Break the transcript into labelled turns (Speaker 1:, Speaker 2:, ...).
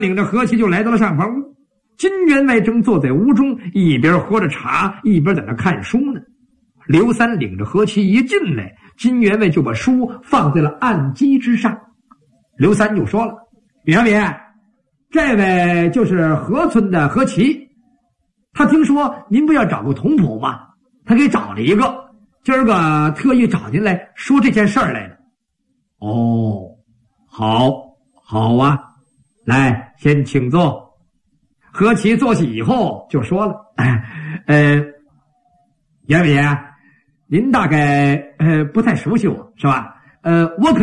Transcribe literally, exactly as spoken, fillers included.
Speaker 1: 领着何其就来到了上房屋。金员外正坐在屋中，一边喝着茶，一边在那看书呢。刘三领着何其一进来，金员外就把书放在了案几之上。刘三就说了：“禀上禀，这位就是何村的何其，他听说您不要找个童仆吗？他给找了一个，今儿个特意找您来说这件事儿来了。”哦，好，好啊，来，先请坐。何其坐起以后就说了：“呃，员外爷，您大概呃不太熟悉我是吧？呃，我可。”